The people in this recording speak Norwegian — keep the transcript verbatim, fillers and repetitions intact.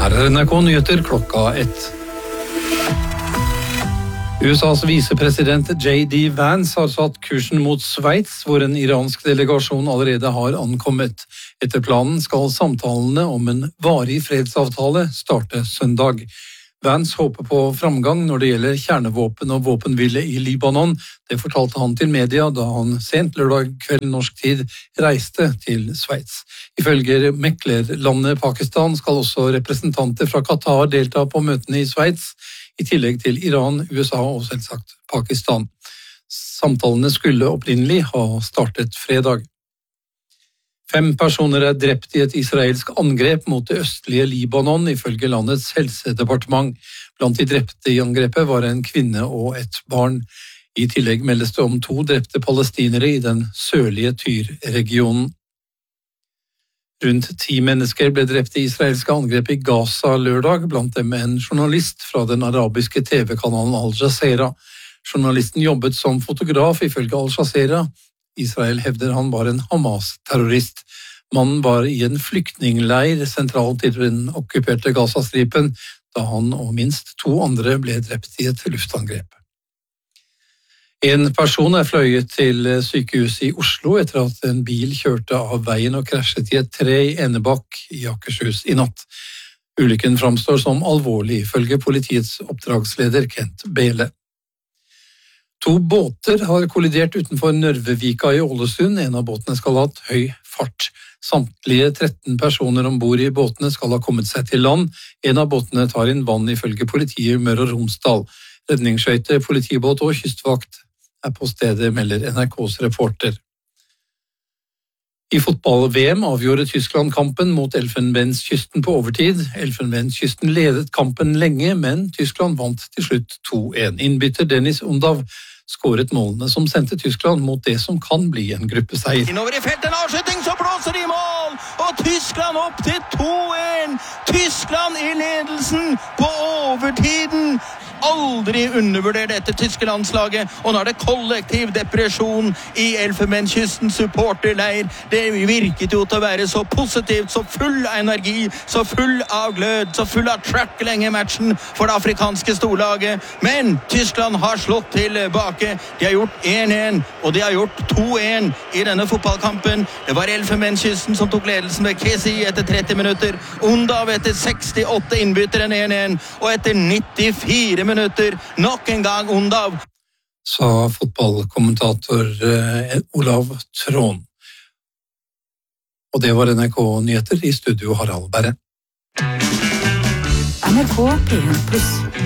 Her er N R K Nyheter klokka ett. U S A's visepresident J D Vance har satt kursen mot Sveits, hvor en iransk delegasjon allerede har ankommet. Etter planen skal samtalene om en varig fredsavtale starte søndag. Vance håper på framgang når det gjelder kjernevåpen og våpenhvile i Libanon. Det fortalte han til media da han sent lørdag kveld norsk tid reiste til Sveits. Ifølge meklerlandet Pakistan skal også representanter fra Qatar delta på møtene i Sveits, i tillegg til Iran, U S A og selvsagt Pakistan. Samtalene skulle opprinnelig ha startet fredag. Fem personer er drept i et israelsk angrep mot det østlige Libanon, ifølge landets helsedepartement. Blant de drepte i angrepet var en kvinne og et barn. I tillegg meldes det om to drepte palestinere i den sørlige Tyr-regionen. Rundt ti mennesker ble drept i israelske angrep i Gaza lørdag, blant dem en journalist fra den arabiske T V-kanalen Al Jazeera. Journalisten jobbet som fotograf ifølge Al Jazeera. Israel hevder han var en Hamas-terrorist. Mannen var i en flyktningleir sentralt i den okkuperte Gazastripen, da han og minst to andre ble drept i et luftangrep. En person er fløyet til sykehuset i Oslo etter at en bil kjørte av veien og krasjet i et tre i Enebakk i Akershus i natt. Ulykken framstår som alvorlig, ifølge politiets oppdragsleder Kent Bele. To båter har kollidert utenfor Nørvevika i Ålesund. En av båtene skal ha hatt høy fart. Samtlige tretten personer ombord i båtene skal ha kommet seg til land. En av båtene tar inn vann ifølge politiet i Møre og Romsdal. Redningsskøyte, politibåt og kystvakt er på stedet, melder N R K's reporter. I fotball-V M avgjorde Tyskland kampen mot Elfenbenskysten på overtid. Elfenbenskysten ledet kampen lenge, men Tyskland vant til slutt to en. Innbytter Dennis Undav skåret målene som sendte Tyskland mot det som kan bli en gruppeseier. Innover i feltet, en avslutning, så blåser de i mål! Og Tyskland opp til to en! Tyskland i ledelsen på overtiden! Aldri undervurder dette tyske landslaget, og nå er det kollektiv depresjon i Elfenbenskysten supporterleir. Det virket jo til å være så positivt, så full av energi, så full av glød, så full av track lenge matchen for det afrikanske storlaget. Men Tyskland har slått tilbake. De har gjort en en, og de har gjort to en i denne fotballkampen. Det var Elfenbenskysten som tok ledelsen ved Kesi etter tretti minutter, Undav etter sekstiåtte, innbytteren en en, og etter nittifire minutter, nok en gang Undav. Sa fotballkommentator eh, Olav Trån. Og det var N R K Nyheter, i studio Harald Berre. N R K P en pluss.